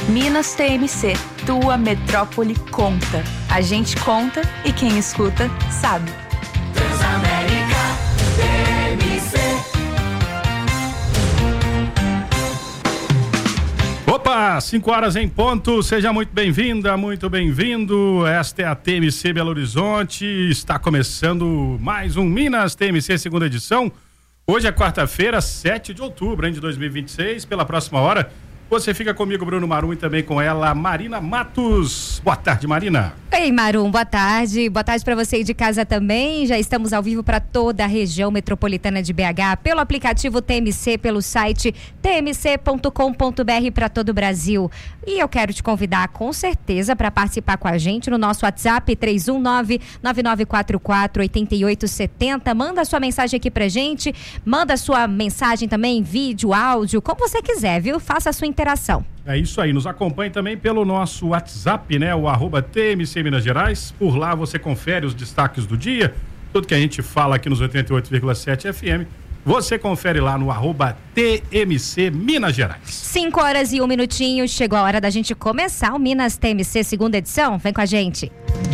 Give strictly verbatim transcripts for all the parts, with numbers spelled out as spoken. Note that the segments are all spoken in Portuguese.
Minas T M C, tua metrópole conta. A gente conta e quem escuta sabe. Transamérica T M C. Opa, cinco horas em ponto, seja muito bem-vinda, muito bem-vindo. Esta é a T M C Belo Horizonte, está começando mais um Minas T M C segunda edição. Hoje é quarta-feira, sete de outubro hein, de dois mil e vinte e seis. Pela próxima hora, você fica comigo, Bruno Marum, e também com ela, Marina Matos. Boa tarde, Marina. Ei, Marum, boa tarde. Boa tarde para você aí de casa também. Já estamos ao vivo para toda a região metropolitana de B H, pelo aplicativo T M C, pelo site t m c ponto com ponto b r para todo o Brasil. E eu quero te convidar, com certeza, para participar com a gente no nosso WhatsApp três um nove, nove nove quatro quatro, oito oito sete zero. Manda sua mensagem aqui pra gente. Manda sua mensagem também, vídeo, áudio, como você quiser, viu? Faça a sua interação. É isso aí, nos acompanhe também pelo nosso WhatsApp, né? O arroba T M C Minas Gerais. Por lá você confere os destaques do dia, tudo que a gente fala aqui nos oitenta e oito vírgula sete F M. Você confere lá no arroba T M C Minas Gerais. Cinco horas e um minutinho, chegou a hora da gente começar o Minas T M C segunda edição. Vem com a gente.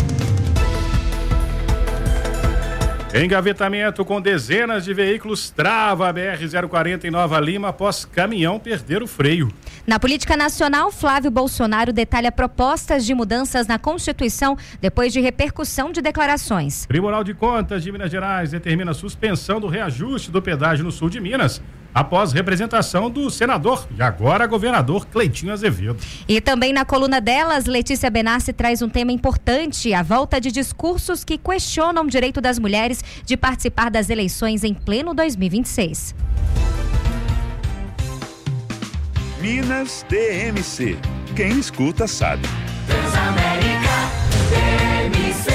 Engavetamento com dezenas de veículos trava a B R zero quarenta em Nova Lima após caminhão perder o freio. Na política nacional, Flávio Bolsonaro detalha propostas de mudanças na Constituição depois de repercussão de declarações. Tribunal de Contas de Minas Gerais determina a suspensão do reajuste do pedágio no sul de Minas, após representação do senador e agora governador Cleitinho Azevedo. E também na coluna delas, Letícia Benassi traz um tema importante, a volta de discursos que questionam o direito das mulheres de participar das eleições em pleno dois mil e vinte e seis. Minas T M C. Quem escuta sabe. Transamérica T M C.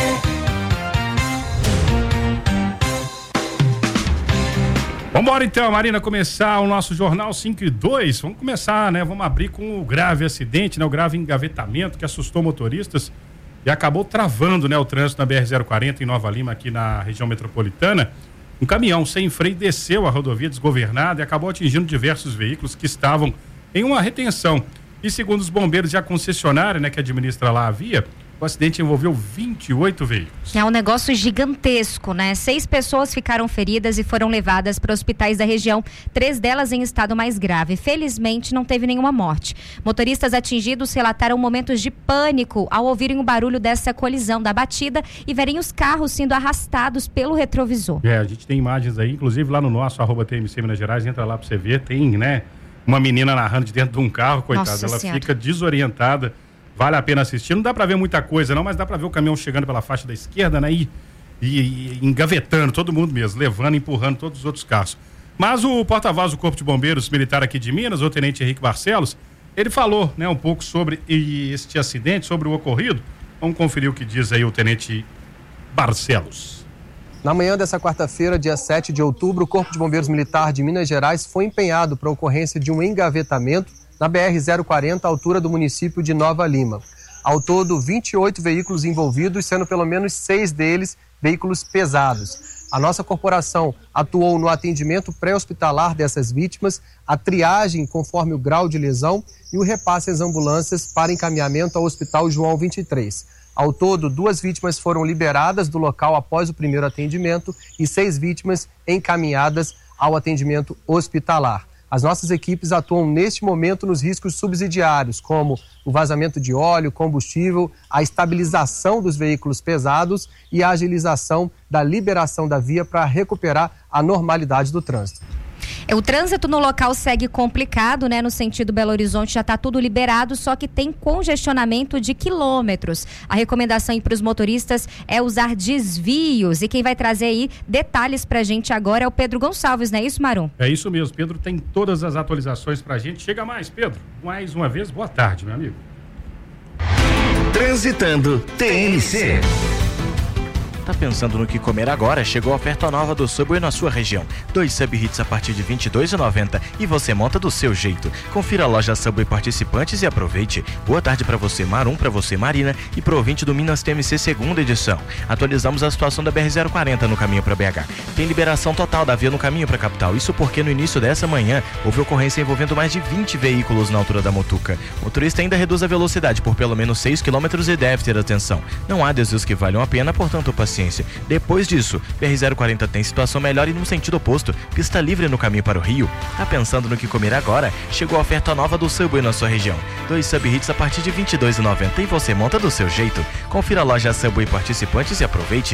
Vambora então, Marina, começar o nosso Jornal cinco e dois. Vamos começar, né? Vamos abrir com o grave acidente, né? O grave engavetamento que assustou motoristas e acabou travando, né? O trânsito na B R zero quarenta em Nova Lima, aqui na região metropolitana. Um caminhão sem freio desceu a rodovia desgovernada e acabou atingindo diversos veículos que estavam em uma retenção. E segundo os bombeiros e a concessionária, né, que administra lá a via, o acidente envolveu vinte e oito veículos. É um negócio gigantesco, né? Seis pessoas ficaram feridas e foram levadas para hospitais da região, três delas em estado mais grave. Felizmente, não teve nenhuma morte. Motoristas atingidos relataram momentos de pânico ao ouvirem o barulho dessa colisão, da batida, e verem os carros sendo arrastados pelo retrovisor. É, a gente tem imagens aí, inclusive lá no nosso arroba T M C Minas Gerais, entra lá para você ver, tem, né, uma menina narrando de dentro de um carro, coitada, Nossa ela Senhora. fica desorientada. Vale a pena assistir. Não dá pra ver muita coisa, não, mas dá pra ver o caminhão chegando pela faixa da esquerda, né? E, e, e engavetando todo mundo mesmo, levando, empurrando todos os outros carros. Mas o porta-voz do Corpo de Bombeiros Militar aqui de Minas, o tenente Henrique Barcelos, ele falou, né, um pouco sobre este acidente, sobre o ocorrido. Vamos conferir o que diz aí o tenente Barcelos. Na manhã dessa quarta-feira, dia sete de outubro, o Corpo de Bombeiros Militar de Minas Gerais foi empenhado para a ocorrência de um engavetamento na B R zero quarenta, à altura do município de Nova Lima. Ao todo, vinte e oito veículos envolvidos, sendo pelo menos seis deles veículos pesados. A nossa corporação atuou no atendimento pré-hospitalar dessas vítimas, a triagem conforme o grau de lesão e o repasse às ambulâncias para encaminhamento ao Hospital João vinte e três. Ao todo, duas vítimas foram liberadas do local após o primeiro atendimento e seis vítimas encaminhadas ao atendimento hospitalar. As nossas equipes atuam neste momento nos riscos subsidiários, como o vazamento de óleo, combustível, a estabilização dos veículos pesados e a agilização da liberação da via para recuperar a normalidade do trânsito. O trânsito no local segue complicado, né? No sentido Belo Horizonte já está tudo liberado, só que tem congestionamento de quilômetros. A recomendação para os motoristas é usar desvios. E quem vai trazer aí detalhes para a gente agora é o Pedro Gonçalves, não é isso, Marum? É isso mesmo, Pedro tem todas as atualizações para a gente. Chega mais, Pedro. Mais uma vez, boa tarde, meu amigo. Transitando T M C. Tá pensando no que comer agora? Chegou a oferta nova do Subway na sua região. Dois Sub Hits a partir de vinte e dois reais e noventa centavos e você monta do seu jeito. Confira a loja Subway participantes e aproveite. Boa tarde para você, Marum, para você, Marina, e pro ouvinte do Minas T M C segunda edição. Atualizamos a situação da B R zero quarenta no caminho para B H. Tem liberação total da via no caminho para a capital. Isso porque no início dessa manhã houve ocorrência envolvendo mais de vinte veículos na altura da Motuca. O motorista ainda reduz a velocidade por pelo menos seis quilômetros e deve ter atenção. Não há desvios que valham a pena, portanto paciência. Depois disso, B R zero quarenta tem situação melhor e no sentido oposto, pista livre no caminho para o Rio. Tá pensando no que comer agora? Chegou a oferta nova do Subway na sua região. Dois Sub Hits a partir de vinte e dois reais e noventa centavos e você monta do seu jeito. Confira a loja Subway participantes e aproveite.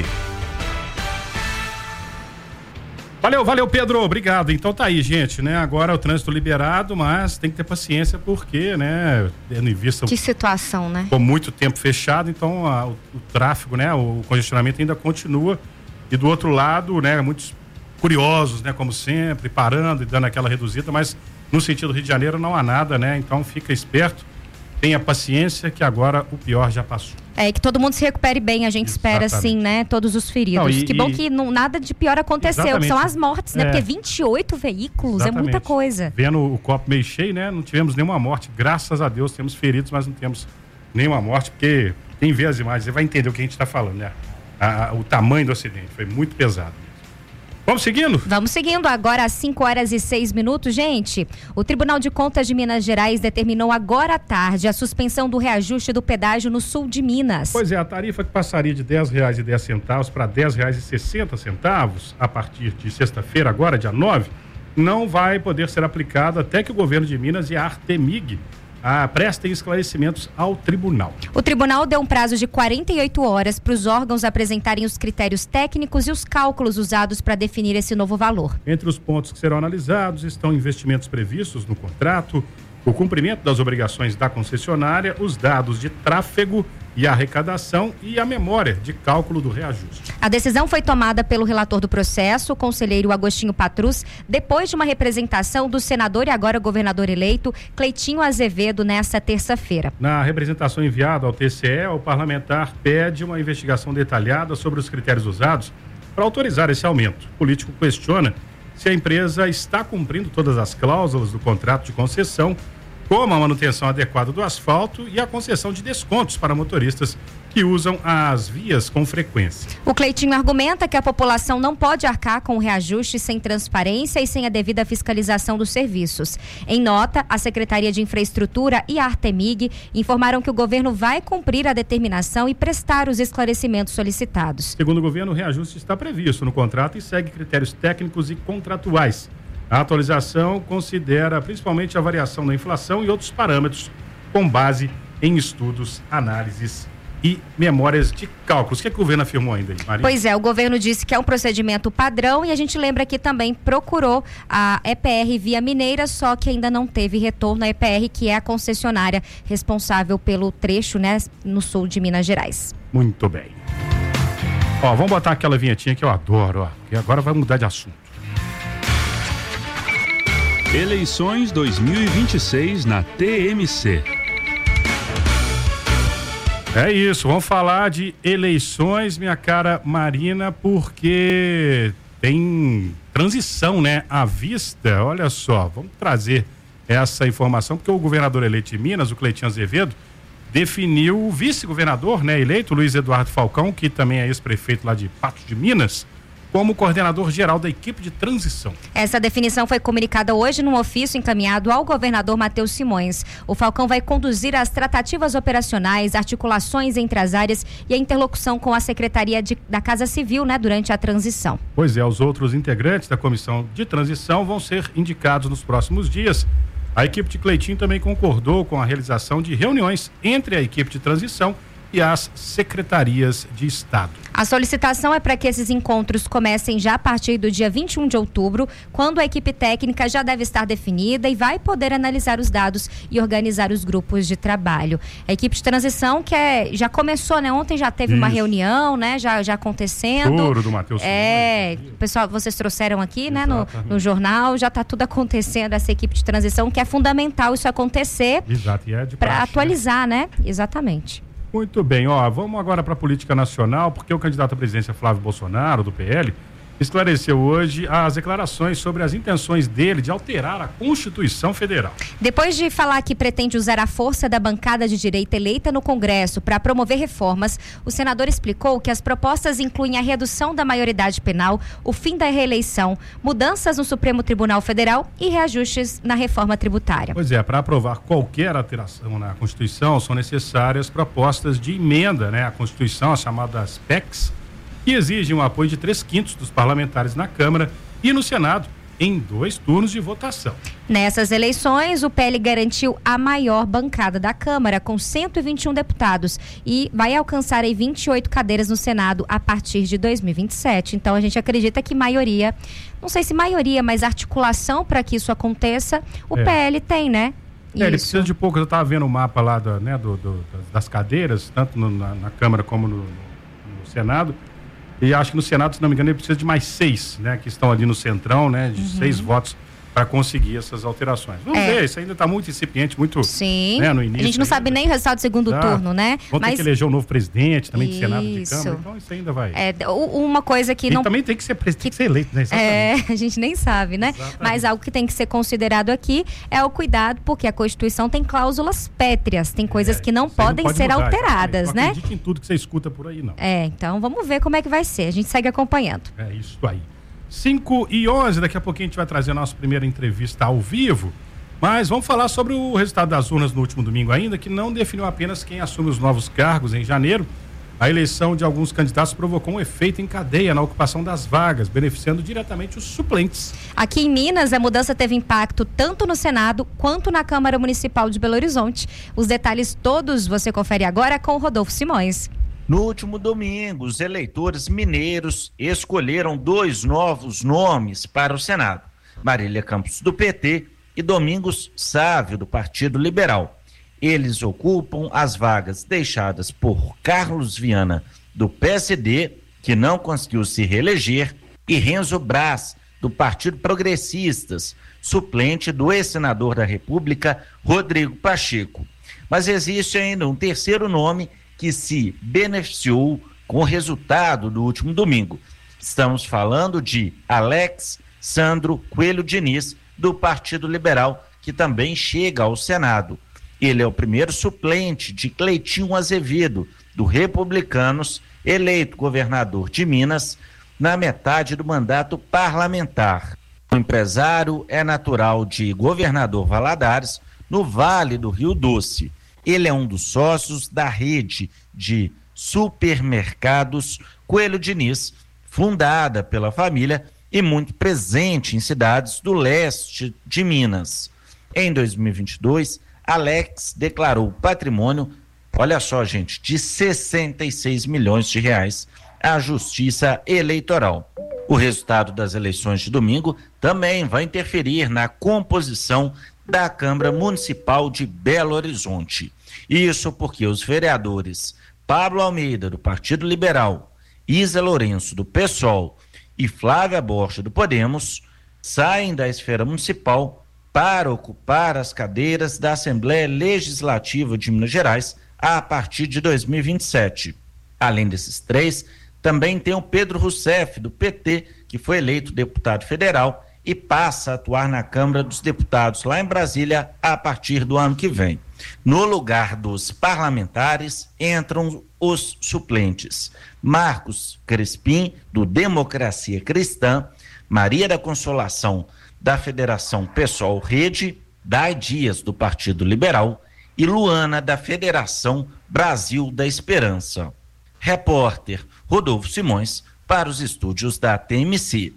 Valeu, valeu, Pedro, obrigado. Então tá aí, gente, né? Agora o trânsito liberado, mas tem que ter paciência porque, né? Tendo em vista que situação, né? Ficou muito tempo fechado, então a, o, o tráfego, né? O congestionamento ainda continua. E do outro lado, né? Muitos curiosos, né? Como sempre, parando e dando aquela reduzida, mas no sentido do Rio de Janeiro não há nada, né? Então fica esperto, tenha paciência que agora o pior já passou. É, que todo mundo se recupere bem, a gente Exatamente. espera assim, né? Todos os feridos. Não, e, que bom e... que não, nada de pior aconteceu, Exatamente. são as mortes, né? É. Porque vinte e oito veículos Exatamente. é muita coisa. Vendo o copo meio cheio, né? Não tivemos nenhuma morte, graças a Deus temos feridos, mas não temos nenhuma morte, porque quem vê as imagens, você vai entender o que a gente está falando, né? A, a, o tamanho do acidente, foi muito pesado. Vamos seguindo? Vamos seguindo, agora às cinco horas e seis minutos, gente. O Tribunal de Contas de Minas Gerais determinou agora à tarde a suspensão do reajuste do pedágio no sul de Minas. Pois é, a tarifa que passaria de dez reais e dez centavos para dez reais e sessenta centavos a partir de sexta-feira, agora dia nove, não vai poder ser aplicada até que o governo de Minas e a Artemig Ah, prestem esclarecimentos ao tribunal. O tribunal deu um prazo de quarenta e oito horas para os órgãos apresentarem os critérios técnicos e os cálculos usados para definir esse novo valor. Entre os pontos que serão analisados estão investimentos previstos no contrato, o cumprimento das obrigações da concessionária, os dados de tráfego e arrecadação e a memória de cálculo do reajuste. A decisão foi tomada pelo relator do processo, o conselheiro Agostinho Patrus, depois de uma representação do senador e agora governador eleito, Cleitinho Azevedo, nesta terça-feira. Na representação enviada ao T C E, o parlamentar pede uma investigação detalhada sobre os critérios usados para autorizar esse aumento. O político questiona se a empresa está cumprindo todas as cláusulas do contrato de concessão, como a manutenção adequada do asfalto e a concessão de descontos para motoristas que usam as vias com frequência. O Cleitinho argumenta que a população não pode arcar com o reajuste sem transparência e sem a devida fiscalização dos serviços. Em nota, a Secretaria de Infraestrutura e a Artemig informaram que o governo vai cumprir a determinação e prestar os esclarecimentos solicitados. Segundo o governo, o reajuste está previsto no contrato e segue critérios técnicos e contratuais. A atualização considera principalmente a variação da inflação e outros parâmetros com base em estudos, análises e memórias de cálculos. O que, é que o governo afirmou ainda aí, Maria? Pois é, o governo disse que é um procedimento padrão e a gente lembra que também procurou a E P R Via Mineira, só que ainda não teve retorno. A E P R, que é a concessionária responsável pelo trecho, né, no sul de Minas Gerais. Muito bem. Ó, vamos botar aquela vinhetinha que eu adoro, ó, que agora vai mudar de assunto. Eleições dois mil e vinte e seis na T M C. É isso, vamos falar de eleições, minha cara Marina, porque tem transição, né, à vista. Olha só, vamos trazer essa informação, porque o governador eleito de Minas, o Cleitinho Azevedo, definiu o vice-governador, né, eleito, Luiz Eduardo Falcão, que também é ex-prefeito lá de Patos de Minas, como coordenador geral da equipe de transição. Essa definição foi comunicada hoje num ofício encaminhado ao governador Matheus Simões. O Falcão vai conduzir as tratativas operacionais, articulações entre as áreas e a interlocução com a Secretaria de, da Casa Civil, né, durante a transição. Pois é, os outros integrantes da comissão de transição vão ser indicados nos próximos dias. A equipe de Cleitinho também concordou com a realização de reuniões entre a equipe de transição e as secretarias de Estado. A solicitação é para que esses encontros comecem já a partir do dia vinte e um de outubro, quando a equipe técnica já deve estar definida e vai poder analisar os dados e organizar os grupos de trabalho. A equipe de transição que é, já começou, né? Ontem já teve Isso. uma reunião, né? Já, já acontecendo. Choro do Matheus. É, pessoal, vocês trouxeram aqui, né? No, no jornal, já está tudo acontecendo, essa equipe de transição, que é fundamental isso acontecer. Exato, e é de para praxe, atualizar, né? né? Exatamente. Muito bem, ó, vamos agora para a política nacional, porque o candidato à presidência Flávio Bolsonaro, do P L, esclareceu hoje as declarações sobre as intenções dele de alterar a Constituição Federal. Depois de falar que pretende usar a força da bancada de direita eleita no Congresso para promover reformas, o senador explicou que as propostas incluem a redução da maioridade penal, o fim da reeleição, mudanças no Supremo Tribunal Federal e reajustes na reforma tributária. Pois é, para aprovar qualquer alteração na Constituição, são necessárias propostas de emenda, né, à Constituição, as chamadas P E Cs, que exigem o apoio de três quintos dos parlamentares na Câmara e no Senado, em dois turnos de votação. Nessas eleições, o P L garantiu a maior bancada da Câmara, com cento e vinte e um deputados, e vai alcançar aí vinte e oito cadeiras no Senado a partir de dois mil e vinte e sete. Então, a gente acredita que maioria, não sei se maioria, mas articulação para que isso aconteça, o é. P L tem, né? É, ele precisa de pouco. Eu estava vendo o mapa lá da, né, do, do, das cadeiras, tanto no, na, na Câmara como no, no Senado. E acho que no Senado, se não me engano, ele precisa de mais seis, né? Que estão ali no centrão, né? De uhum. seis votos para conseguir essas alterações. Vamos é. ver, isso ainda está muito incipiente, muito Sim. Né, no início. A gente não ainda. sabe nem o resultado do segundo ah, turno, né? Vão Mas... ter que eleger um novo presidente também isso. de Senado e de Câmara, então isso ainda vai. É, uma coisa que e não... também tem que ser, tem que ser eleito, né? Exatamente. É, a gente nem sabe, né? Exatamente. Mas algo que tem que ser considerado aqui é o cuidado, porque a Constituição tem cláusulas pétreas, tem coisas é, que não podem não pode ser mudar, alteradas, né? Não acredite em tudo que você escuta por aí, não. É, então vamos ver como é que vai ser, a gente segue acompanhando. É isso aí. cinco e onze, daqui a pouquinho a gente vai trazer a nossa primeira entrevista ao vivo, mas vamos falar sobre o resultado das urnas no último domingo ainda, que não definiu apenas quem assume os novos cargos em janeiro. A eleição de alguns candidatos provocou um efeito em cadeia na ocupação das vagas, beneficiando diretamente os suplentes. Aqui em Minas, a mudança teve impacto tanto no Senado quanto na Câmara Municipal de Belo Horizonte. Os detalhes todos você confere agora com o Rodolfo Simões. No último domingo, os eleitores mineiros escolheram dois novos nomes para o Senado: Marília Campos, do P T, e Domingos Sávio, do Partido Liberal. Eles ocupam as vagas deixadas por Carlos Viana, do P S D, que não conseguiu se reeleger, e Renzo Braz, do Partido Progressistas, suplente do ex-senador da República, Rodrigo Pacheco. Mas existe ainda um terceiro nome que se beneficiou com o resultado do último domingo. Estamos falando de Alex Sandro Coelho Diniz, do Partido Liberal, que também chega ao Senado. Ele é o primeiro suplente de Cleitinho Azevedo, do Republicanos, eleito governador de Minas na metade do mandato parlamentar. O empresário é natural de Governador Valadares, no Vale do Rio Doce. Ele é um dos sócios da rede de supermercados Coelho Diniz, fundada pela família e muito presente em cidades do leste de Minas. Em dois mil e vinte e dois, Alex declarou patrimônio, olha só, gente, de sessenta e seis milhões de reais à Justiça Eleitoral. O resultado das eleições de domingo também vai interferir na composição da Câmara Municipal de Belo Horizonte. Isso porque os vereadores Pablo Almeida, do Partido Liberal, Isa Lourenço, do PSOL, e Flávia Borges, do Podemos, saem da esfera municipal para ocupar as cadeiras da Assembleia Legislativa de Minas Gerais a partir de dois mil e vinte e sete. Além desses três, também tem o Pedro Rousseff, do P T, que foi eleito deputado federal e passa a atuar na Câmara dos Deputados, lá em Brasília, a partir do ano que vem. No lugar dos parlamentares, entram os suplentes: Marcos Crespim, do Democracia Cristã, Maria da Consolação, da Federação PSOL Rede, Dai Dias, do Partido Liberal, e Luana, da Federação Brasil da Esperança. Repórter Rodolfo Simões, para os estúdios da T M C.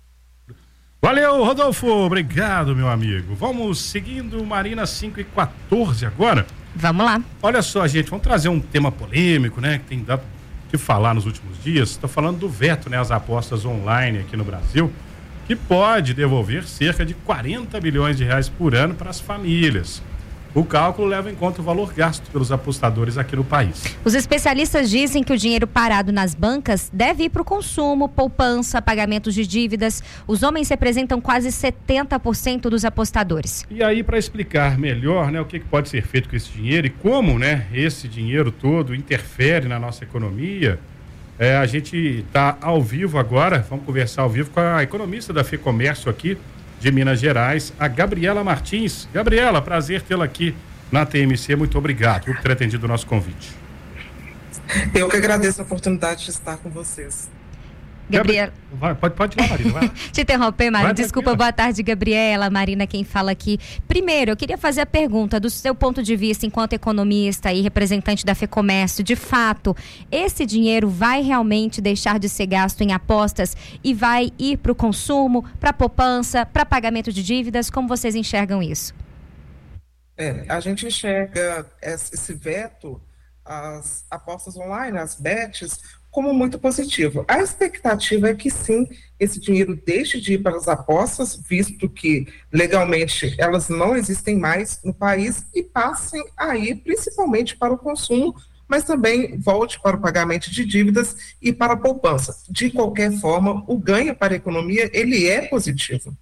Valeu, Rodolfo, obrigado, meu amigo. Vamos seguindo, Marina, cinco e quatorze agora. Vamos lá. Olha só, gente, vamos trazer um tema polêmico, né, que tem dado que falar nos últimos dias. Estou falando do veto, né, às apostas online aqui no Brasil, que pode devolver cerca de quarenta bilhões de reais por ano para as famílias. o cálculo leva em conta o valor gasto pelos apostadores aqui no país. Os especialistas dizem que o dinheiro parado nas bancas deve ir para o consumo, poupança, pagamentos de dívidas. Os homens representam quase setenta por cento dos apostadores. E aí, para explicar melhor, né, o que, que pode ser feito com esse dinheiro e como, né, esse dinheiro todo interfere na nossa economia, é, a gente está ao vivo agora, vamos conversar ao vivo com a economista da FEComércio aqui de Minas Gerais, a Gabriela Martins. Gabriela, prazer tê-la aqui na T M C, muito obrigado por ter atendido o nosso convite. Eu que agradeço a oportunidade de estar com vocês. Gabriela. Vai, pode, pode ir lá, Marina. Vai lá. Te interromper, Marina. Vai, Desculpa, tranquila. boa tarde, Gabriela. Marina, quem fala aqui. Primeiro, eu queria fazer a pergunta do seu ponto de vista enquanto economista e representante da FEComércio. De fato, esse dinheiro vai realmente deixar de ser gasto em apostas e vai ir para o consumo, para poupança, para pagamento de dívidas? Como vocês enxergam isso? É, a gente enxerga esse veto às apostas online, às bets, como muito positivo. A expectativa é que sim, esse dinheiro deixe de ir para as apostas, visto que legalmente elas não existem mais no país, e passem a ir principalmente para o consumo, mas também volte para o pagamento de dívidas e para a poupança. De qualquer forma, o ganho para a economia, ele é positivo.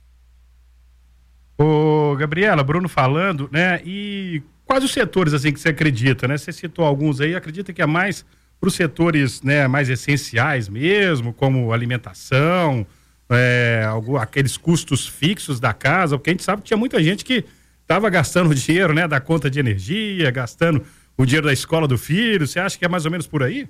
Ô, Gabriela, Bruno falando, né, e quais os setores, assim, que você acredita, né? Você citou alguns aí, acredita que é mais para os setores, né, mais essenciais mesmo, como alimentação, é, algum, aqueles custos fixos da casa, porque a gente sabe que tinha muita gente que estava gastando o dinheiro, né, da conta de energia, gastando o dinheiro da escola do filho. Você acha que é mais ou menos por aí?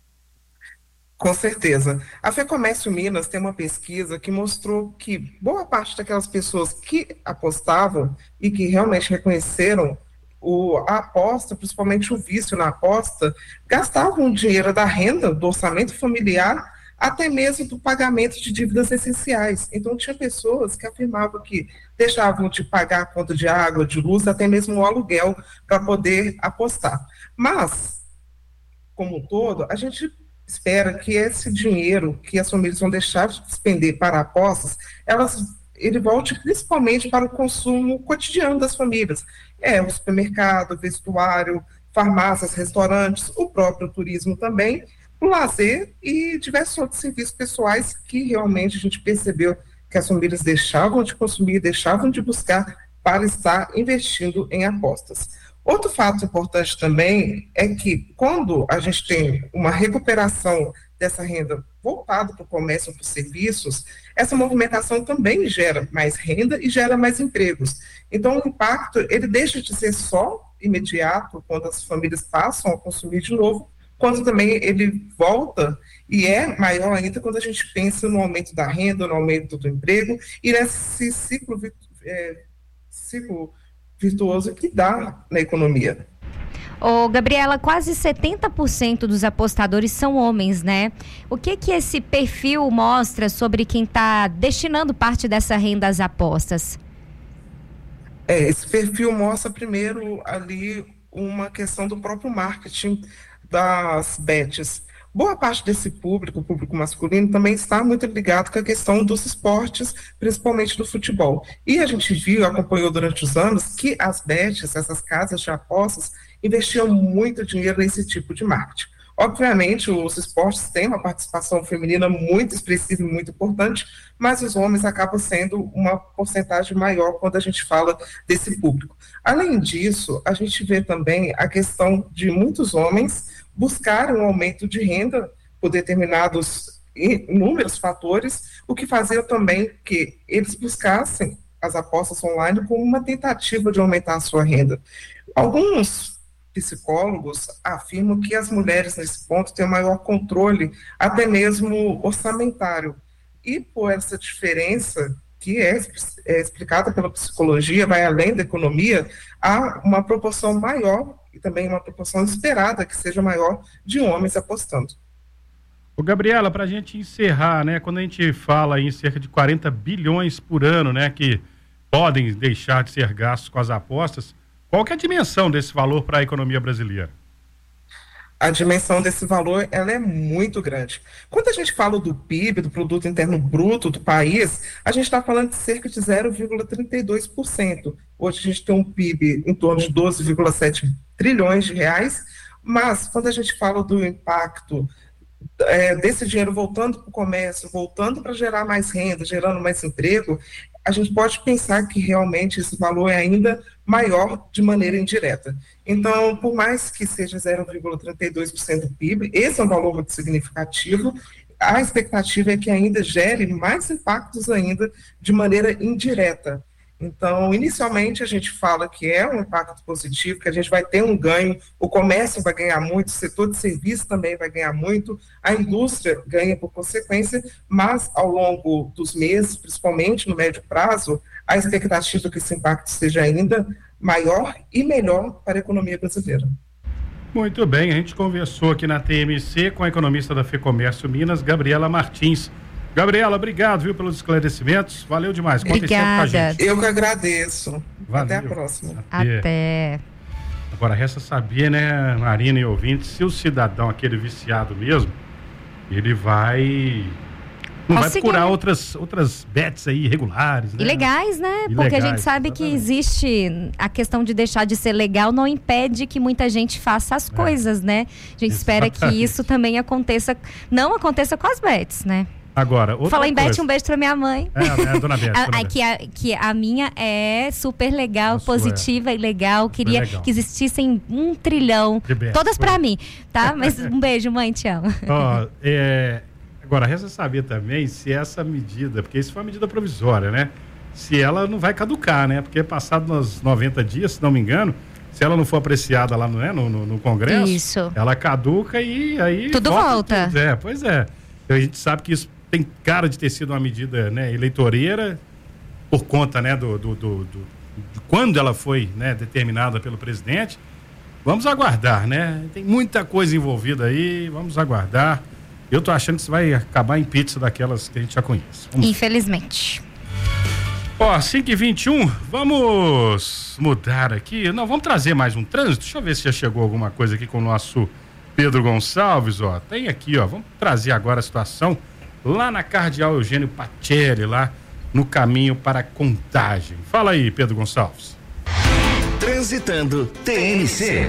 Com certeza. A FEComércio Minas tem uma pesquisa que mostrou que boa parte daquelas pessoas que apostavam e que realmente reconheceram O, a aposta, principalmente o vício na aposta, gastavam dinheiro da renda, do orçamento familiar, até mesmo do pagamento de dívidas essenciais. Então, tinha pessoas que afirmavam que deixavam de pagar a conta de água, de luz, até mesmo o aluguel, para poder apostar. Mas, como um todo, a gente espera que esse dinheiro que as famílias vão deixar de despender para apostas, elas ele volte principalmente para o consumo cotidiano das famílias. É, o supermercado, vestuário, farmácias, restaurantes, o próprio turismo também, o lazer e diversos outros serviços pessoais que realmente a gente percebeu que as famílias deixavam de consumir, deixavam de buscar para estar investindo em apostas. Outro fato importante também é que quando a gente tem uma recuperação dessa renda voltada para o comércio e para os serviços, essa movimentação também gera mais renda e gera mais empregos. Então, o impacto, ele deixa de ser só imediato, quando as famílias passam a consumir de novo, quando também ele volta e é maior ainda quando a gente pensa no aumento da renda, no aumento do emprego e nesse ciclo, é, ciclo virtuoso que dá na economia. Ô, Gabriela, quase setenta por cento dos apostadores são homens, né? O que que esse perfil mostra sobre quem está destinando parte dessa renda às apostas? É, esse perfil mostra primeiro ali uma questão do próprio marketing das bets. Boa parte desse público, o público masculino, também está muito ligado com a questão dos esportes, principalmente do futebol. E a gente viu, acompanhou durante os anos, que as bets, essas casas de apostas, investiam muito dinheiro nesse tipo de marketing. Obviamente, os esportes têm uma participação feminina muito expressiva e muito importante, mas os homens acabam sendo uma porcentagem maior quando a gente fala desse público. Além disso, a gente vê também a questão de muitos homens buscarem um aumento de renda por determinados inúmeros fatores, o que fazia também que eles buscassem as apostas online como uma tentativa de aumentar a sua renda. Alguns psicólogos afirmam que as mulheres, nesse ponto, têm um maior controle, até mesmo orçamentário. E por essa diferença, que é, é explicada pela psicologia, vai além da economia, há uma proporção maior, e também uma proporção esperada que seja maior, de homens apostando. Ô, Gabriela, para a gente encerrar, né, quando a gente fala em cerca de quarenta bilhões por ano, né, que podem deixar de ser gastos com as apostas, qual que é a dimensão desse valor para a economia brasileira? a dimensão desse valor ela é muito grande. Quando a gente fala do P I B, do Produto Interno Bruto do país, a gente está falando de cerca de zero vírgula trinta e dois por cento. Hoje a gente tem um P I B em torno de doze vírgula sete trilhões de reais, mas quando a gente fala do impacto é, desse dinheiro voltando para o comércio, voltando para gerar mais renda, gerando mais emprego, a gente pode pensar que realmente esse valor é ainda maior de maneira indireta. Então, por mais que seja zero vírgula trinta e dois por cento do P I B, esse é um valor muito significativo. A expectativa é que ainda gere mais impactos ainda de maneira indireta. Então, inicialmente, a gente fala que é um impacto positivo, que a gente vai ter um ganho, o comércio vai ganhar muito, o setor de serviço também vai ganhar muito, a indústria ganha por consequência, mas ao longo dos meses, principalmente no médio prazo, a expectativa é que esse impacto seja ainda maior e melhor para a economia brasileira. Muito bem, a gente conversou aqui na T M C com a economista da FEComércio Minas, Gabriela Martins. Gabriela, obrigado, viu, pelos esclarecimentos. Valeu demais. Conte sempre com a gente. Eu que agradeço. Valeu. Até a próxima. Até. Até. Agora, resta saber, né, Marina e ouvintes, se o cidadão, aquele viciado mesmo, ele vai... Não vai procurar outras, outras bets aí irregulares, né? Ilegais, né? Ilegais, Porque a gente sabe exatamente. que existe a questão de deixar de ser legal, não impede que muita gente faça as é. coisas, né? A gente espera que isso também aconteça, não aconteça com as bets, né? Agora, outra Fala em coisa. Beth, um beijo pra minha mãe. É, é a dona Beth. a, dona a, que, a, que a minha é super legal, a positiva é. e legal. Super Queria legal. que existissem um trilhão. Beth, todas foi. pra mim, tá? Mas um beijo, mãe, te amo. Ó, é, agora, resta saber também se essa medida, porque isso foi uma medida provisória, né? Se ela não vai caducar, né? Porque passado nos noventa dias, se não me engano, se ela não for apreciada lá no, né, no, no, no Congresso, isso. ela caduca e aí... Tudo volta. Tudo. É, pois é. A gente sabe que isso tem cara de ter sido uma medida, né, eleitoreira por conta, né, do, do, do, do de quando ela foi, né, determinada pelo presidente. Vamos aguardar, né? Tem muita coisa envolvida aí, vamos aguardar. Eu tô achando que isso vai acabar em pizza daquelas que a gente já conhece. Vamos... Infelizmente. Ó, cinco e vinte e um, vamos mudar aqui. Não, vamos trazer mais um trânsito. Deixa eu ver se já chegou alguma coisa aqui com o nosso Pedro Gonçalves, ó. Tem aqui, ó. Vamos trazer agora a situação lá na Cardeal Eugênio Pacelli, lá no caminho para Contagem. Fala aí, Pedro Gonçalves. Transitando T M C.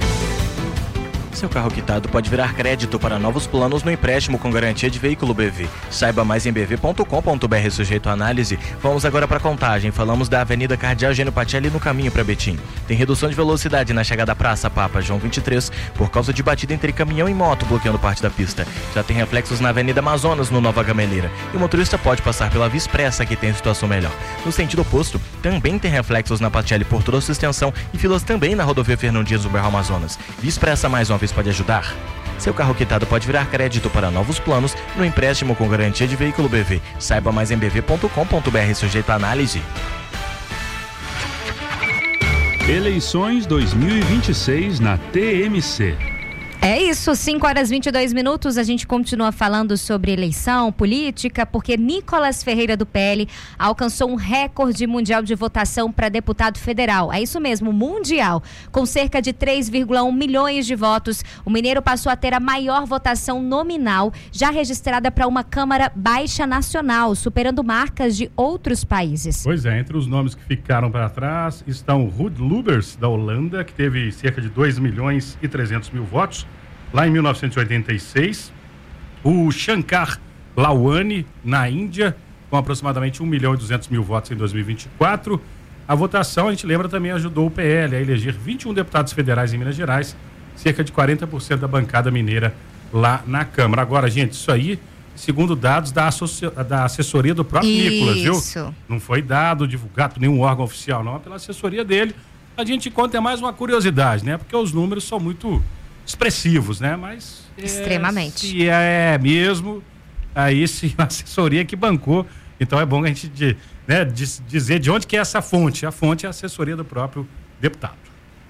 Seu carro quitado pode virar crédito para novos planos no empréstimo com garantia de veículo B V. Saiba mais em b v ponto com ponto b r, sujeito à análise. Vamos agora para Contagem. Falamos da Avenida Cardeal Eugênio Pacelli no caminho para Betim. Tem redução de velocidade na chegada à Praça Papa João vinte e três por causa de batida entre caminhão e moto bloqueando parte da pista. Já tem reflexos na Avenida Amazonas no Nova Gameleira. E o motorista pode passar pela Via Expressa que tem situação melhor. No sentido oposto, também tem reflexos na Pacelli por toda a sua extensão e filas também na rodovia Fernão Dias do Bairro Amazonas. Via Expressa mais uma vez pode ajudar. Seu carro quitado pode virar crédito para novos planos no empréstimo com garantia de veículo B V. Saiba mais em b v ponto com ponto b r, sujeito à análise. Eleições dois mil e vinte e seis na T M C. É isso, cinco horas e vinte e dois minutos, a gente continua falando sobre eleição, política, porque Nicolas Ferreira do P L alcançou um recorde mundial de votação para deputado federal. É isso mesmo, mundial. Com cerca de três vírgula um milhões de votos, o mineiro passou a ter a maior votação nominal já registrada para uma Câmara Baixa Nacional, superando marcas de outros países. Pois é, entre os nomes que ficaram para trás estão Ruud Lubbers, da Holanda, que teve cerca de dois milhões e trezentos mil votos, lá em mil novecentos e oitenta e seis, o Shankar Lawani, na Índia, com aproximadamente um milhão e duzentos mil votos em dois mil e vinte e quatro. A votação, a gente lembra, também ajudou o P L a eleger vinte e um deputados federais em Minas Gerais, cerca de quarenta por cento da bancada mineira lá na Câmara. Agora, gente, isso aí, segundo dados da, associa... da assessoria do próprio isso. Nicolas, viu? Não foi dado, divulgado por nenhum órgão oficial, não, é pela assessoria dele. A gente conta é mais uma curiosidade, né? Porque os números são muito expressivos, né? Mas extremamente. É, se é mesmo, aí sim a assessoria que bancou. Então é bom a gente de, né, de, dizer de onde que é essa fonte. A fonte é a assessoria do próprio deputado.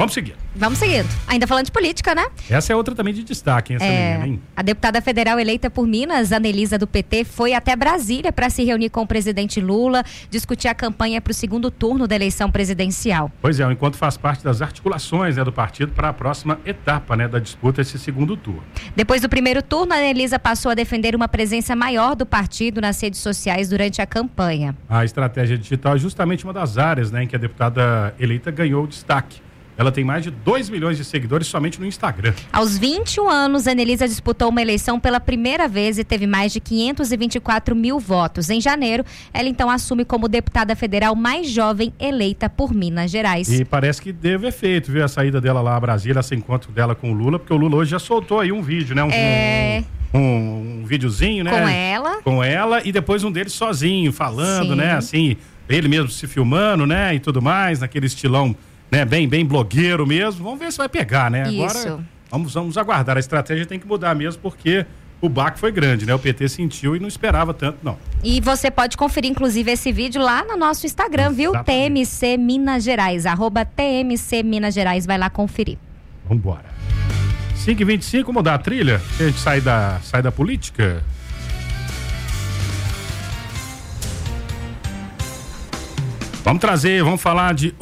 Vamos seguir. Vamos seguindo. Ainda falando de política, né? Essa é outra também de destaque, hein, essa É, menina, hein? a deputada federal eleita por Minas, Anelisa do P T, foi até Brasília para se reunir com o presidente Lula, discutir a campanha para o segundo turno da eleição presidencial. Pois é, o encontro faz parte das articulações, né, do partido para a próxima etapa, né, da disputa, esse segundo turno. Depois do primeiro turno, a Anelisa passou a defender uma presença maior do partido nas redes sociais durante a campanha. A estratégia digital é justamente uma das áreas, né, em que a deputada eleita ganhou destaque. Ela tem mais de dois milhões de seguidores somente no Instagram. Aos vinte e um anos, a Anelisa disputou uma eleição pela primeira vez e teve mais de quinhentos e vinte e quatro mil votos. Em janeiro, ela então assume como deputada federal mais jovem eleita por Minas Gerais. E parece que deu efeito, viu, a saída dela lá a Brasília, esse encontro dela com o Lula, porque o Lula hoje já soltou aí um vídeo, né? Um, É... um, um, um videozinho, né? Com ela. Com ela e depois um dele sozinho, falando, Sim. né? Assim, ele mesmo se filmando, né? E tudo mais, naquele estilão, né? Bem, bem blogueiro mesmo. Vamos ver se vai pegar, né? Isso. Agora, vamos, vamos aguardar. A estratégia tem que mudar mesmo, porque o baque foi grande, né? O P T sentiu e não esperava tanto, não. E você pode conferir, inclusive, esse vídeo lá no nosso Instagram, viu? Exatamente. T M C Minas Gerais, arroba T M C Minas Gerais, vai lá conferir. Vambora. cinco e vinte e cinco, mudar a trilha? A gente sai da, sai da política? Vamos trazer, vamos falar de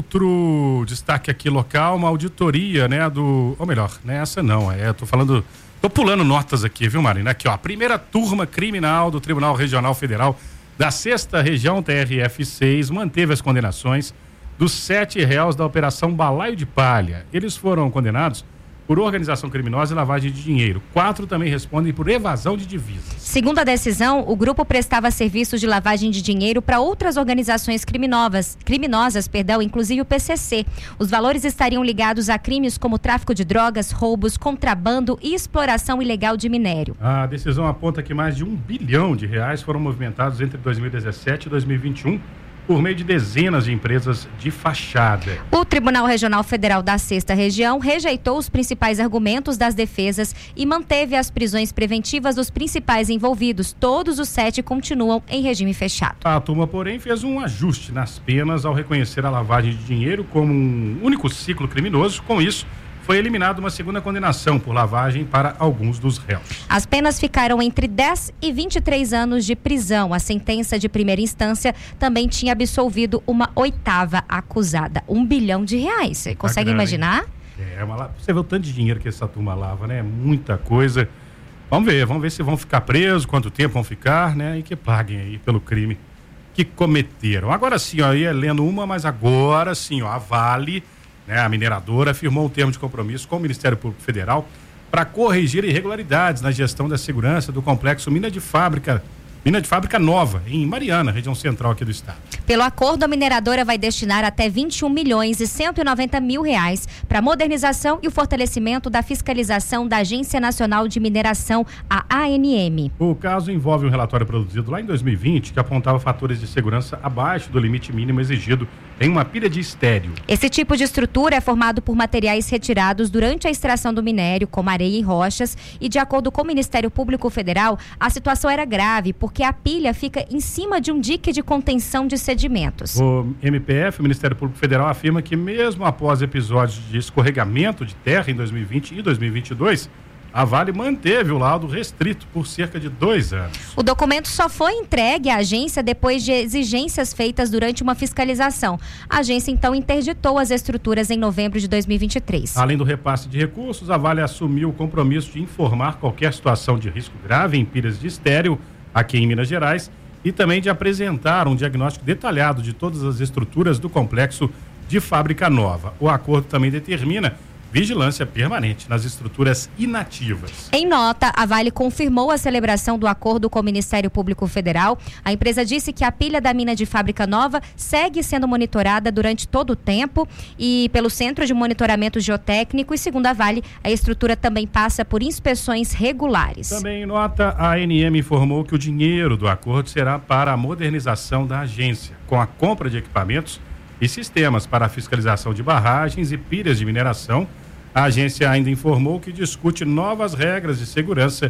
outro destaque aqui local, uma auditoria, né, do, ou melhor, não é essa não, é, eu tô falando, tô pulando notas aqui, viu, Marina? Aqui, ó, a primeira turma criminal do Tribunal Regional Federal da sexta Região T R F seis manteve as condenações dos sete réus da Operação Balaio de Palha. Eles foram condenados por organização criminosa e lavagem de dinheiro. Quatro também respondem por evasão de divisas. Segundo a decisão, o grupo prestava serviços de lavagem de dinheiro para outras organizações criminosas, criminosas, perdão, inclusive o P C C. Os valores estariam ligados a crimes como tráfico de drogas, roubos, contrabando e exploração ilegal de minério. A decisão aponta que mais de um bilhão de reais foram movimentados entre dois mil e dezessete e dois mil e vinte e um por meio de dezenas de empresas de fachada. O Tribunal Regional Federal da Sexta Região rejeitou os principais argumentos das defesas e manteve as prisões preventivas dos principais envolvidos. Todos os sete continuam em regime fechado. A turma, porém, fez um ajuste nas penas ao reconhecer a lavagem de dinheiro como um único ciclo criminoso. Com isso, foi eliminada uma segunda condenação por lavagem para alguns dos réus. As penas ficaram entre dez e vinte e três anos de prisão. A sentença de primeira instância também tinha absolvido uma oitava acusada. Um bilhão de reais. Você consegue grana, imaginar? É, uma, você vê o tanto de dinheiro que essa turma lava, né? Muita coisa. Vamos ver, vamos ver se vão ficar presos, quanto tempo vão ficar, né? E que paguem aí pelo crime que cometeram. Agora sim, ó, eu ia lendo uma, mas agora sim, ó, a Vale, né, a mineradora, firmou um termo de compromisso com o Ministério Público Federal para corrigir irregularidades na gestão da segurança do complexo Mina de Fábrica, Mina de Fábrica Nova, em Mariana, região central aqui do estado. Pelo acordo, a mineradora vai destinar até vinte e um milhões e cento e noventa mil reais para a modernização e o fortalecimento da fiscalização da Agência Nacional de Mineração, a A N M. O caso envolve um relatório produzido lá em dois mil e vinte que apontava fatores de segurança abaixo do limite mínimo exigido em uma pilha de estéreo. Esse tipo de estrutura é formado por materiais retirados durante a extração do minério, como areia e rochas, e de acordo com o Ministério Público Federal, a situação era grave porque a pilha fica em cima de um dique de contenção de sedimentos. O M P F, o Ministério Público Federal, afirma que mesmo após episódios de escorregamento de terra em dois mil e vinte e dois mil e vinte e dois, a Vale manteve o laudo restrito por cerca de dois anos. O documento só foi entregue à agência depois de exigências feitas durante uma fiscalização. A agência então interditou as estruturas em novembro de dois mil e vinte e três. Além do repasse de recursos, a Vale assumiu o compromisso de informar qualquer situação de risco grave em pilhas de estéreo aqui em Minas Gerais e também de apresentar um diagnóstico detalhado de todas as estruturas do complexo de Fábrica Nova. O acordo também determina vigilância permanente nas estruturas inativas. Em nota, a Vale confirmou a celebração do acordo com o Ministério Público Federal. A empresa disse que a pilha da mina de Fábrica Nova segue sendo monitorada durante todo o tempo e pelo Centro de Monitoramento Geotécnico e, segundo a Vale, a estrutura também passa por inspeções regulares. Também em nota, a A N M informou que o dinheiro do acordo será para a modernização da agência, com a compra de equipamentos e sistemas para a fiscalização de barragens e pilhas de mineração. A agência ainda informou que discute novas regras de segurança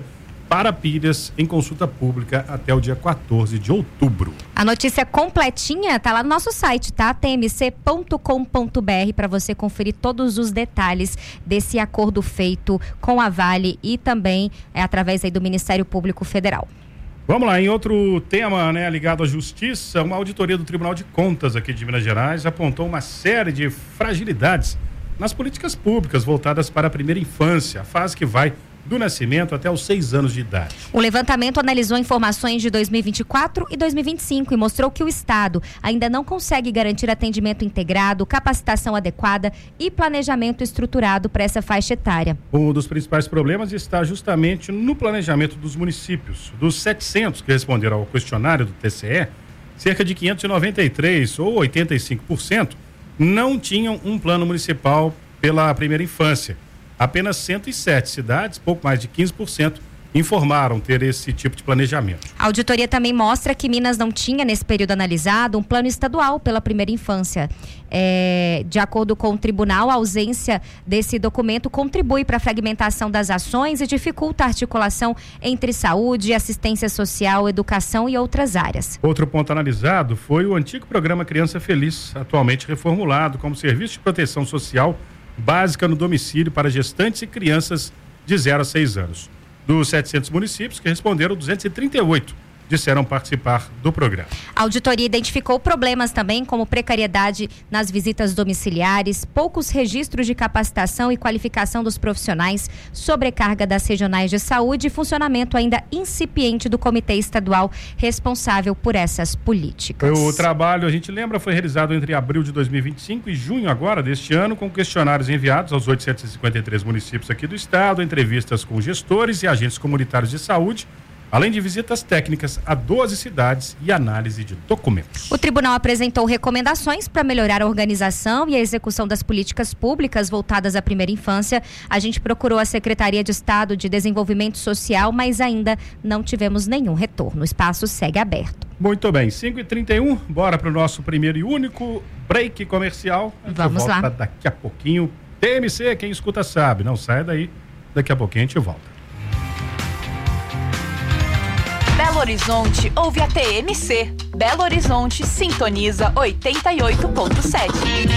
para pilhas em consulta pública até o dia quatorze de outubro. A notícia completinha tá lá no nosso site, tá? T M C ponto com ponto b r, para você conferir todos os detalhes desse acordo feito com a Vale e também é através aí do Ministério Público Federal. Vamos lá, em outro tema, né, ligado à justiça, uma auditoria do Tribunal de Contas aqui de Minas Gerais apontou uma série de fragilidades nas políticas públicas voltadas para a primeira infância, a fase que vai do nascimento até os seis anos de idade. O levantamento analisou informações de dois mil e vinte e quatro e dois mil e vinte e cinco e mostrou que o Estado ainda não consegue garantir atendimento integrado, capacitação adequada e planejamento estruturado para essa faixa etária. Um dos principais problemas está justamente no planejamento dos municípios. Dos setecentos que responderam ao questionário do T C E, cerca de quinhentos e noventa e três, ou oitenta e cinco por cento, não tinham um plano municipal pela primeira infância. Apenas cento e sete cidades, pouco mais de quinze por cento, informaram ter esse tipo de planejamento. A auditoria também mostra que Minas não tinha, nesse período analisado, um plano estadual pela primeira infância. É, de acordo com o tribunal, a ausência desse documento contribui para a fragmentação das ações e dificulta a articulação entre saúde, assistência social, educação e outras áreas. Outro ponto analisado foi o antigo programa Criança Feliz, atualmente reformulado como serviço de proteção social básica no domicílio para gestantes e crianças de zero a seis anos. Dos setecentos municípios que responderam, duzentos e trinta e oito disseram participar do programa. A auditoria identificou problemas também como precariedade nas visitas domiciliares, poucos registros de capacitação e qualificação dos profissionais, sobrecarga das regionais de saúde e funcionamento ainda incipiente do Comitê Estadual responsável por essas políticas. O trabalho, a gente lembra, foi realizado entre abril de dois mil e vinte e cinco e junho agora deste ano, com questionários enviados aos oitocentos e cinquenta e três municípios aqui do estado, entrevistas com gestores e agentes comunitários de saúde, além de visitas técnicas a doze cidades e análise de documentos. O tribunal apresentou recomendações para melhorar a organização e a execução das políticas públicas voltadas à primeira infância. A gente procurou a Secretaria de Estado de Desenvolvimento Social, mas ainda não tivemos nenhum retorno. O espaço segue aberto. Muito bem, cinco e trinta e um, bora para o nosso primeiro e único break comercial. Vamos volta lá. Daqui a pouquinho. T M C, quem escuta sabe, não saia daí. Daqui a pouquinho a gente volta. Belo Horizonte ouve a T M C. Belo Horizonte sintoniza oitenta e oito ponto sete.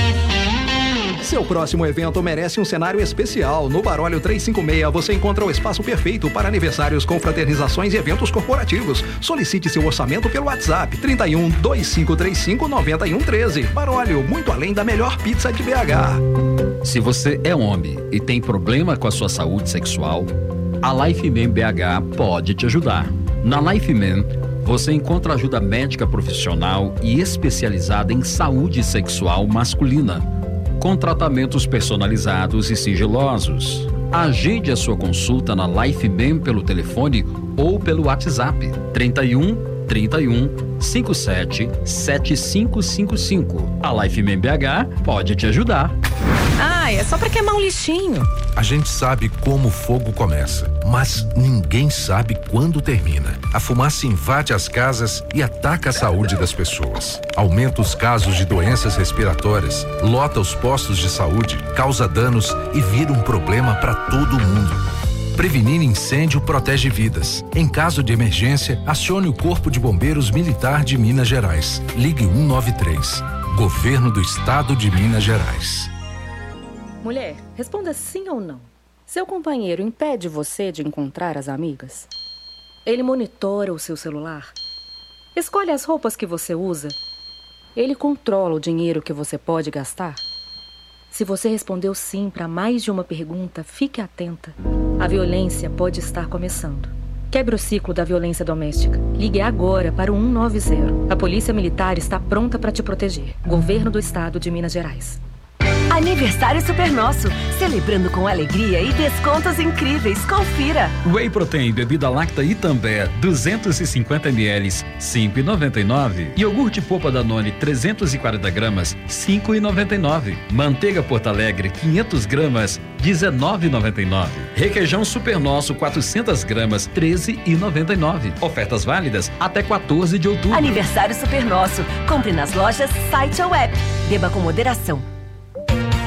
Seu próximo evento merece um cenário especial. No Barólio trezentos e cinquenta e seis você encontra o espaço perfeito para aniversários, confraternizações e eventos corporativos. Solicite seu orçamento pelo WhatsApp trinta e um, dois cinco três cinco, nove um um três. Barólio, muito além da melhor pizza de B H. Se você é homem e tem problema com a sua saúde sexual, a Lifeman B H pode te ajudar. Na Lifeman, você encontra ajuda médica profissional e especializada em saúde sexual masculina, com tratamentos personalizados e sigilosos. Agende a sua consulta na Lifeman pelo telefone ou pelo WhatsApp trinta e um, trinta e um, cinquenta e sete, setenta e cinco cinquenta e cinco. A Lifeman B H pode te ajudar. Ah, é só pra queimar um lixinho. A gente sabe como o fogo começa, mas ninguém sabe quando termina. A fumaça invade as casas e ataca a saúde das pessoas. Aumenta os casos de doenças respiratórias, lota os postos de saúde, causa danos e vira um problema para todo mundo. Prevenir incêndio protege vidas. Em caso de emergência, acione o Corpo de Bombeiros Militar de Minas Gerais. Ligue um nove três. Governo do Estado de Minas Gerais. Mulher, responda sim ou não. Seu companheiro impede você de encontrar as amigas? Ele monitora o seu celular? Escolhe as roupas que você usa? Ele controla o dinheiro que você pode gastar? Se você respondeu sim para mais de uma pergunta, fique atenta. A violência pode estar começando. Quebre o ciclo da violência doméstica. Ligue agora para o um nove zero. A Polícia Militar está pronta para te proteger. Governo do Estado de Minas Gerais. Aniversário Super Nosso, celebrando com alegria e descontos incríveis. Confira. Whey Protein, bebida láctea Itambé, duzentos e cinquenta mililitros, cinco reais e noventa e nove centavos. Iogurte Polpa Danone, trezentos e quarenta gramas, cinco reais e noventa e nove centavos. Manteiga Porto Alegre, quinhentas gramas, dezenove reais e noventa e nove centavos. Requeijão Super Nosso, quatrocentas gramas, treze reais e noventa e nove centavos. Ofertas válidas até quatorze de outubro. Aniversário Super Nosso. Compre nas lojas, site ou app. Beba com moderação.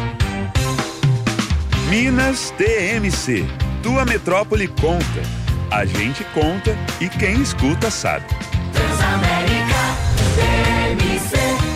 Minas T M C. Tua metrópole conta. A gente conta e quem escuta sabe. Transamérica T M C.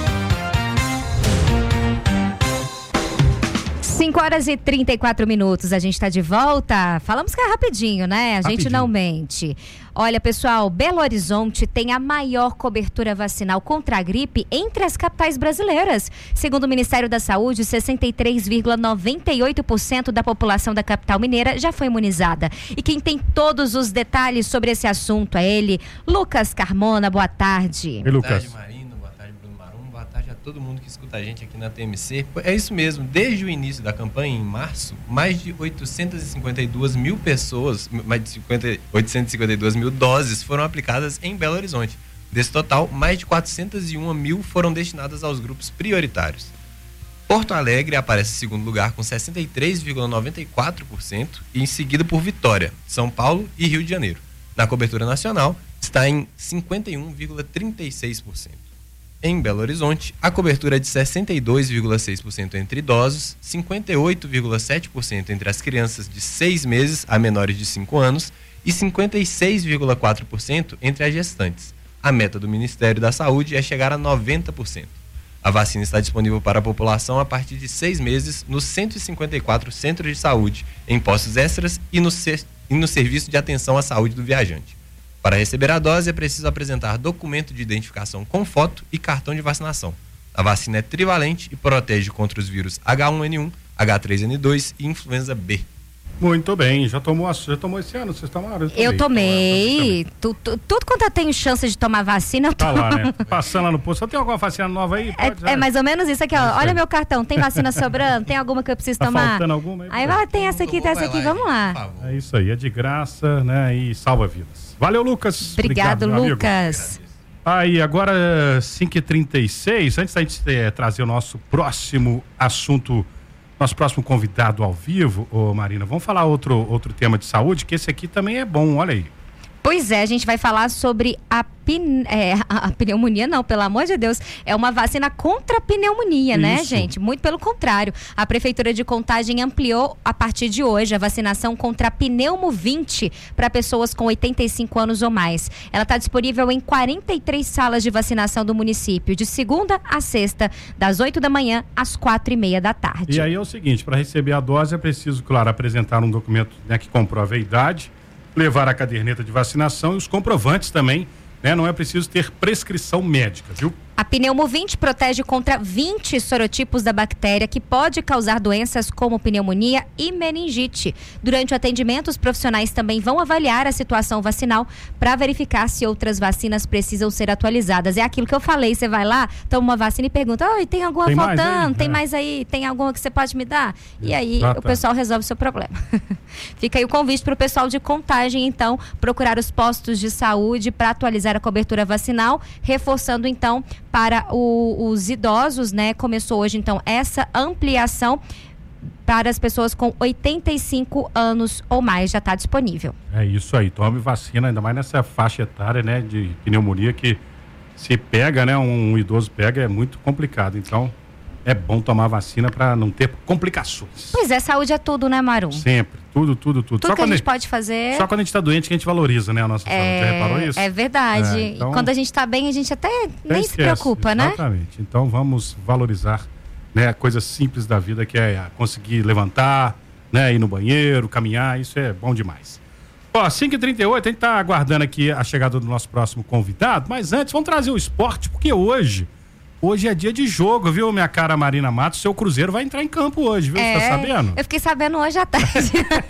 cinco horas e trinta e quatro minutos, a gente está de volta. Falamos que é rapidinho, né? A gente Rapidinho. não mente. Olha, pessoal, Belo Horizonte tem a maior cobertura vacinal contra a gripe entre as capitais brasileiras. Segundo o Ministério da Saúde, sessenta e três vírgula noventa e oito por cento da população da capital mineira já foi imunizada. E quem tem todos os detalhes sobre esse assunto é ele, Lucas Carmona. Boa tarde. E Lucas? Boa tarde, Marina. Boa tarde, Bruno Marum. Boa tarde a todo mundo que escuta a gente aqui na T M C. É isso mesmo, desde o início da campanha, em março, mais de oitocentas e cinquenta e duas mil pessoas, mais de cinquenta, oitocentas e cinquenta e duas mil doses foram aplicadas em Belo Horizonte. Desse total, mais de quatrocentas e uma mil foram destinadas aos grupos prioritários. Porto Alegre aparece em segundo lugar com sessenta e três vírgula noventa e quatro por cento e em seguida por Vitória, São Paulo e Rio de Janeiro. Na cobertura nacional, está em cinquenta e um vírgula trinta e seis por cento. Em Belo Horizonte, a cobertura é de sessenta e dois vírgula seis por cento entre idosos, cinquenta e oito vírgula sete por cento entre as crianças de seis meses a menores de cinco anos e cinquenta e seis vírgula quatro por cento entre as gestantes. A meta do Ministério da Saúde é chegar a noventa por cento. A vacina está disponível para a população a partir de seis meses nos cento e cinquenta e quatro centros de saúde, em postos extras e no, ser, e no serviço de atenção à saúde do viajante. Para receber a dose é preciso apresentar documento de identificação com foto e cartão de vacinação. A vacina é trivalente e protege contra os vírus H um N um, H três N dois e influenza B. Muito bem, já tomou, já tomou esse ano? Vocês tomaram? Eu tomei. Tu, tu, tudo quanto eu tenho chance de tomar vacina, eu Tá tomo. lá, né? Passando lá no posto. Só tem alguma vacina nova aí? Pode, É, é mais ou menos isso aqui, ó. É isso Olha aí. meu cartão, tem vacina sobrando? Tem alguma que eu preciso Tá tomar? faltando alguma aí? Aí vai, tem essa aqui, tem essa aqui, vamos lá. É isso aí, é de graça, né? E salva vidas. Valeu, Lucas. Obrigado, meu amigo. Lucas. Aí, agora cinco e trinta e seis, antes da gente eh, trazer o nosso próximo assunto, nosso próximo convidado ao vivo, ô Marina, vamos falar outro, outro tema de saúde, que esse aqui também é bom, olha aí. Pois é, a gente vai falar sobre a, pin, é, a, a pneumonia, não, pelo amor de Deus, é uma vacina contra a pneumonia, né, Isso. gente? Muito pelo contrário. A Prefeitura de Contagem ampliou a partir de hoje a vacinação contra a pneumo vinte para pessoas com oitenta e cinco anos ou mais. Ela está disponível em quarenta e três salas de vacinação do município, de segunda a sexta, das oito da manhã às quatro e meia da tarde. E aí é o seguinte, para receber a dose é preciso, claro, apresentar um documento, né, que comprove a idade, levar a caderneta de vacinação e os comprovantes também, né? Não é preciso ter prescrição médica, viu? A pneumo vinte protege contra vinte sorotipos da bactéria que pode causar doenças como pneumonia e meningite. Durante o atendimento, os profissionais também vão avaliar a situação vacinal para verificar se outras vacinas precisam ser atualizadas. É aquilo que eu falei, você vai lá, toma uma vacina e pergunta, oi, tem alguma Tem mais faltando? aí? Tem É. mais aí? Tem alguma que você pode me dar? E aí Exato. o pessoal resolve o seu problema. Fica aí o convite para o pessoal de Contagem, então, procurar os postos de saúde para atualizar a cobertura vacinal, reforçando, então, para o, os idosos, né? Começou hoje, então, essa ampliação para as pessoas com oitenta e cinco anos ou mais, já está disponível. É isso aí, tome vacina, ainda mais nessa faixa etária, né, de pneumonia que se pega, né, um, um idoso pega, é muito complicado. Então, é bom tomar vacina para não ter complicações. Pois é, saúde é tudo, né, Marum? Sempre, tudo, tudo, tudo. Tudo Só que a quando gente pode fazer. Só quando a gente tá doente que a gente valoriza, né, a nossa saúde. Já reparou isso? É verdade. É, então- E quando a gente tá bem, a gente até nem se Esquece, preocupa, né? Exatamente. Então vamos valorizar, né, coisas simples da vida, que é conseguir levantar, né, ir no banheiro, caminhar, isso é bom demais. Ó, cinco e trinta e oito, a gente tá aguardando aqui a chegada do nosso próximo convidado, mas antes vamos trazer o esporte, porque hoje, hoje é dia de jogo, viu, minha cara Marina Matos? Seu Cruzeiro vai entrar em campo hoje, viu? Você tá sabendo? Eu fiquei sabendo hoje à tarde.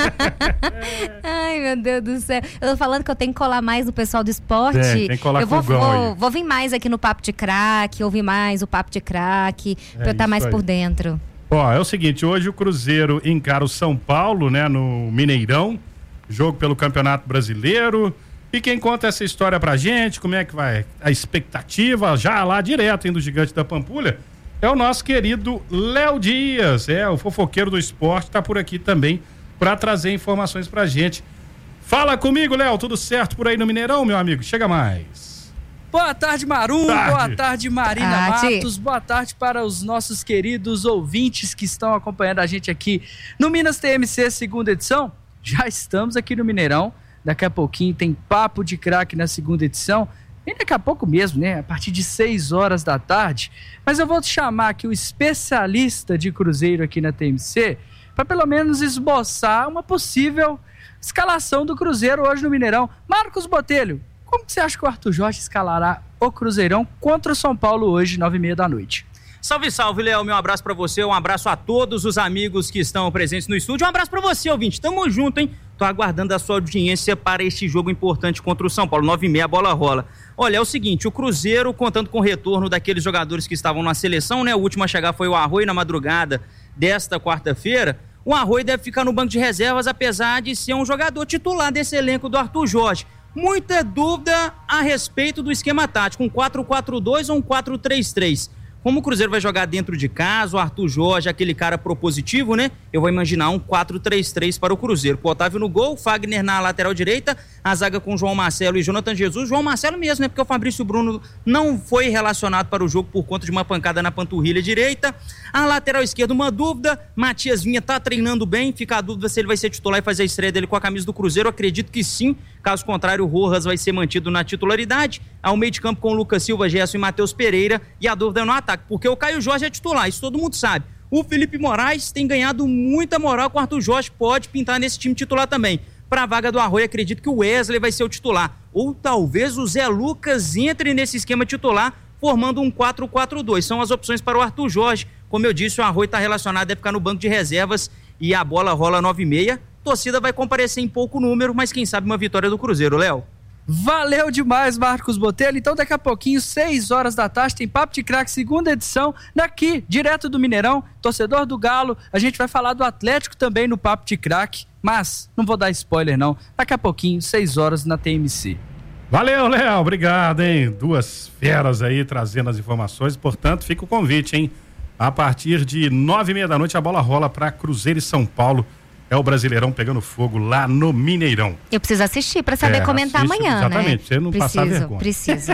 Ai, meu Deus do céu. Eu tô falando que eu tenho que colar mais no pessoal do esporte. É, tem que colar eu vou, fogão vou, aí. vou vir mais aqui no Papo de Craque, ouvir mais o Papo de Craque, É pra eu estar isso mais aí. por dentro. Ó, é o seguinte, hoje o Cruzeiro encara o São Paulo, né, no Mineirão, jogo pelo Campeonato Brasileiro. E quem conta essa história pra gente, como é que vai a expectativa, já lá direto indo do Gigante da Pampulha, é o nosso querido Léo Dias, é o fofoqueiro do esporte, tá por aqui também pra trazer informações pra gente. Fala comigo, Léo, tudo certo por aí no Mineirão, meu amigo? Chega mais. Boa tarde, Marum. Tarde. Boa tarde, Marina Tarde. Matos. Boa tarde para os nossos queridos ouvintes que estão acompanhando a gente aqui no Minas T M C segunda edição. Já estamos aqui no Mineirão, Daqui a pouquinho tem Papo de Craque na segunda edição. E daqui a pouco mesmo, né? A partir de seis horas da tarde. Mas eu vou te chamar aqui o especialista de Cruzeiro aqui na T M C para pelo menos esboçar uma possível escalação do Cruzeiro hoje no Mineirão. Marcos Botelho, como que você acha que o Arthur Jorge escalará o Cruzeirão contra o São Paulo hoje, nove e meia da noite? Salve, salve, Léo. Meu abraço pra você, um abraço a todos os amigos que estão presentes no estúdio. Um abraço pra você, ouvinte. Tamo junto, hein? Tô aguardando a sua audiência para este jogo importante contra o São Paulo. nove e meia, a bola rola. Olha, é o seguinte, o Cruzeiro, contando com o retorno daqueles jogadores que estavam na seleção, né? O último a chegar foi o Arroio na madrugada desta quarta-feira. O Arroio deve ficar no banco de reservas, apesar de ser um jogador titular desse elenco do Arthur Jorge. Muita dúvida a respeito do esquema tático, um quatro quatro dois ou um quatro três três. Como o Cruzeiro vai jogar dentro de casa, o Arthur Jorge, aquele cara propositivo, né? Eu vou imaginar um quatro três três para o Cruzeiro. Com o Otávio no gol, Fagner na lateral direita, a zaga com João Marcelo e Jonathan Jesus. João Marcelo mesmo, né? Porque o Fabrício Bruno não foi relacionado para o jogo por conta de uma pancada na panturrilha direita. A lateral esquerda, uma dúvida. Matias Vinha tá treinando bem. Fica a dúvida se ele vai ser titular e fazer a estreia dele com a camisa do Cruzeiro. Acredito que sim. Caso contrário, o Rojas vai ser mantido na titularidade. Ao meio de campo com o Lucas Silva, Gerson e Matheus Pereira. E a dúvida é no ataque, porque o Caio Jorge é titular, isso todo mundo sabe. O Felipe Moraes tem ganhado muita moral com o Arthur Jorge, pode pintar nesse time titular também. Para a vaga do Arroio, acredito que o Wesley vai ser o titular. Ou talvez o Zé Lucas entre nesse esquema titular, formando um quatro quatro dois. São as opções para o Arthur Jorge. Como eu disse, o Arroio está relacionado, deve ficar no banco de reservas e a bola rola nove e meia. Torcida vai comparecer em pouco número, mas quem sabe uma vitória do Cruzeiro, Léo. Valeu demais, Marcos Botelho. Então daqui a pouquinho, seis horas da tarde, tem Papo de Craque, segunda edição, daqui, direto do Mineirão, torcedor do Galo. A gente vai falar do Atlético também no Papo de Craque, mas não vou dar spoiler não. Daqui a pouquinho, seis horas na T M C. Valeu, Léo, obrigado, hein? Duas feras aí trazendo as informações, portanto, fica o convite, hein? A partir de nove e meia da noite, a bola rola para Cruzeiro e São Paulo. É o Brasileirão pegando fogo lá no Mineirão. Eu preciso assistir para saber é, comentar assiste, amanhã, exatamente, né? Exatamente, você não preciso, passar vergonha. Preciso,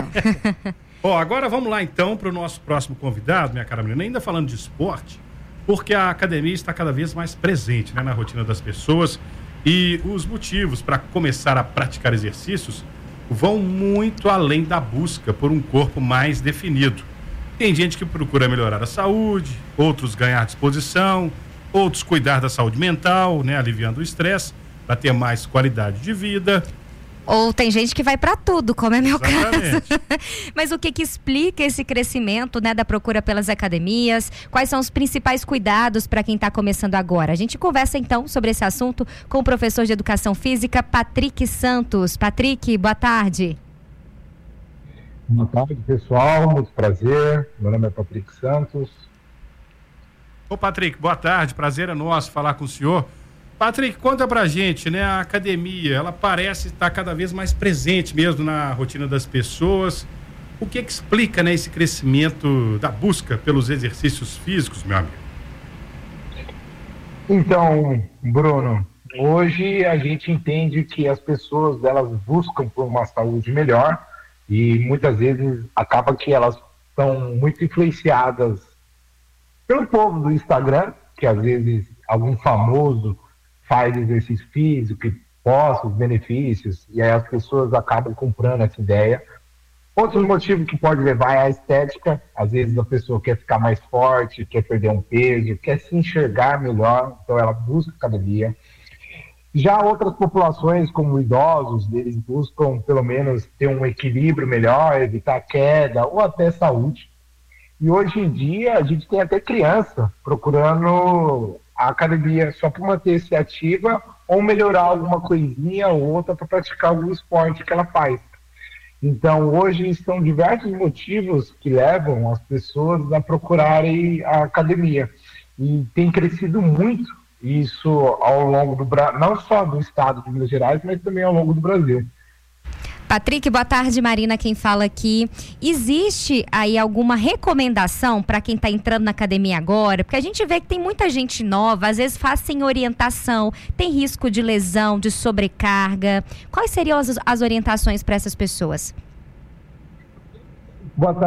Ó, agora vamos lá então para o nosso próximo convidado, minha cara menina, ainda falando de esporte, porque a academia está cada vez mais presente, né, na rotina das pessoas e os motivos para começar a praticar exercícios vão muito além da busca por um corpo mais definido. Tem gente que procura melhorar a saúde, outros ganhar disposição, outros cuidar da saúde mental, né, aliviando o estresse, para ter mais qualidade de vida. Ou tem gente que vai para tudo, como é meu Exatamente. caso. Mas o que que explica esse crescimento, né, da procura pelas academias? Quais são os principais cuidados para quem está começando agora? A gente conversa então sobre esse assunto com o professor de Educação Física, Patrick Santos. Patrick, boa tarde. Boa tarde, pessoal. Muito prazer. Meu nome é Patrick Santos. Ô Patrick, boa tarde, prazer é nosso falar com o senhor. Patrick, conta pra gente, né, a academia, ela parece estar cada vez mais presente mesmo na rotina das pessoas. O que que explica, né, esse crescimento da busca pelos exercícios físicos, meu amigo? Então, Bruno, hoje a gente entende que as pessoas, elas buscam por uma saúde melhor e muitas vezes acaba que elas estão muito influenciadas pelo povo do Instagram, que às vezes algum famoso faz exercício físico e posta os benefícios, e aí as pessoas acabam comprando essa ideia. Outro motivo que pode levar é a estética. Às vezes a pessoa quer ficar mais forte, quer perder um peso, quer se enxergar melhor, então ela busca academia. Já outras populações, como idosos, eles buscam pelo menos ter um equilíbrio melhor, evitar queda ou até saúde. E hoje em dia a gente tem até criança procurando a academia só para manter-se ativa ou melhorar alguma coisinha ou outra para praticar algum esporte que ela faz. Então hoje são diversos motivos que levam as pessoas a procurarem a academia. E tem crescido muito isso ao longo do Brasil, não só do estado de Minas Gerais, mas também ao longo do Brasil. Patrick, boa tarde, Marina, quem fala aqui. Existe aí alguma recomendação para quem está entrando na academia agora? Porque a gente vê que tem muita gente nova, às vezes faz sem orientação, tem risco de lesão, de sobrecarga. Quais seriam as, as orientações para essas pessoas? Boa tarde.